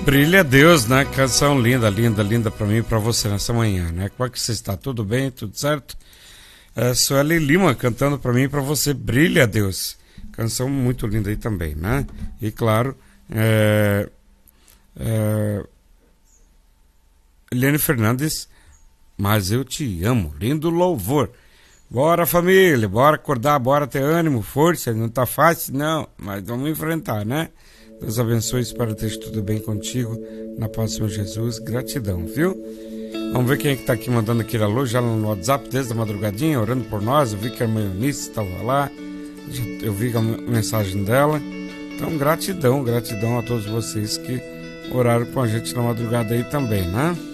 Brilha Deus, né? Canção linda, linda, linda pra mim e pra você nessa manhã, né? Como é que você está? Tudo bem? Tudo certo? Sueli Lima cantando pra mim e pra você, Brilha Deus. Canção muito linda aí também, né? E claro, Eliane Fernandes, Mas Eu Te Amo. Lindo louvor. Bora, família, bora acordar, bora ter ânimo, força. Não tá fácil, não, mas vamos enfrentar, né? Deus abençoe, espero que esteja tudo bem contigo. Na paz do Senhor Jesus, gratidão, viu? Vamos ver quem é que tá aqui mandando aquele alô já no WhatsApp desde a madrugadinha, orando por nós. Eu vi que a irmã Eunice estava lá, eu vi a mensagem dela. Então, gratidão a todos vocês que oraram com a gente na madrugada aí também, né?